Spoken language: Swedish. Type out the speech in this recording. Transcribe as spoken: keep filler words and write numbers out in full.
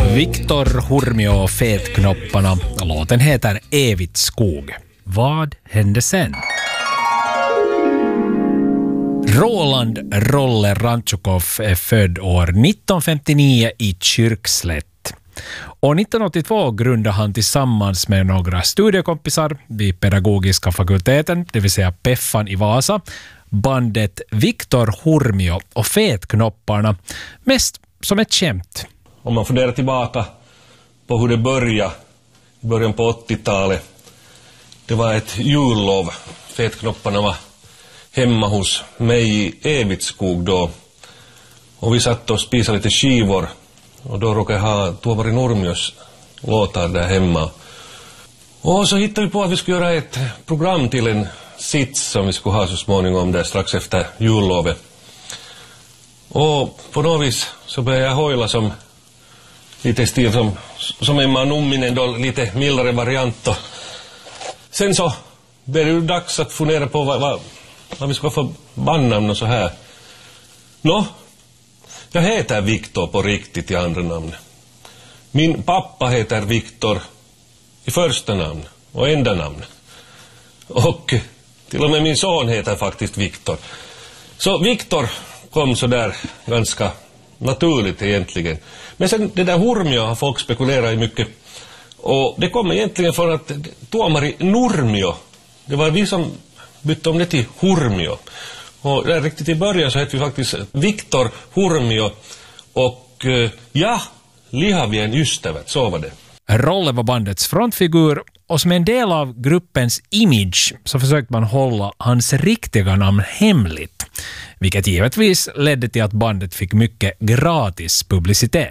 Viktor Hurmio och Fetknopparna. Låten heter Evigt skog. Vad hände sen? Roland Rolle Ranchukov är född år nittonhundrafemtionio i Kyrkslätt. Och nittonhundraåttiotvå grundade han tillsammans med några studiekompisar vid pedagogiska fakulteten, det vill säga Peffan i Vasa, bandet Viktor Hurmio och Fetknopparna, mest som ett skämt. Om man funderar tillbaka på hur det började i början på åttiotalet. Det var ett jullov. Fetknopparna var hemma hos mig i Evitskog då. Och vi satt och spisade lite skivor. Och då råkade jag ha Tuomarin Nurmios låtar där hemma. Och så hittade vi på att vi skulle göra ett program till en sits som vi skulle ha så småningom där strax efter jullovet. Och på något vis så började jag hojla som lite stil som, som en Manumminen då, lite mildare variant. Och sen så blev det ju dags att fundera på vad, vad, vad vi ska få bandnamn och så här. Nå, jag heter Viktor på riktigt i andra namn. Min pappa heter Viktor i första namn och enda namn. Och till och med min son heter faktiskt Viktor. Så Viktor kom så där ganska naturligt egentligen. Men sen det där Hurmio har folk spekulerat i mycket. Och det kommer egentligen från att Tuomari Nurmio, det var vi som bytte om det till Hurmio. Och där riktigt i början så hette vi faktiskt Viktor Hurmio och ja, lihavien ystävät, så var det. Rolle var bandets frontfigur och som en del av gruppens image så försökte man hålla hans riktiga namn hemligt. Vilket givetvis ledde till att bandet fick mycket gratis publicitet.